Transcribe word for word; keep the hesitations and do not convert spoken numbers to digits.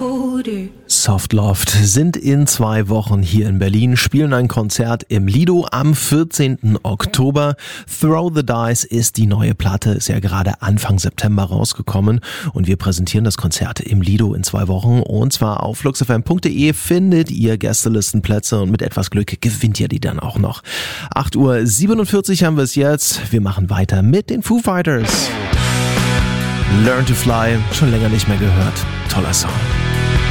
Soft Loft sind in zwei Wochen hier in Berlin, spielen ein Konzert im Lido am vierzehnten Oktober. Throw the Dice ist die neue Platte, ist ja gerade Anfang September rausgekommen und wir präsentieren das Konzert im Lido in zwei Wochen und zwar auf fluxfm punkt de findet ihr Gästelistenplätze und mit etwas Glück gewinnt ihr die dann auch noch. acht Uhr siebenundvierzig haben wir es jetzt, wir machen weiter mit den Foo Fighters. Learn to Fly, schon länger nicht mehr gehört, toller Song.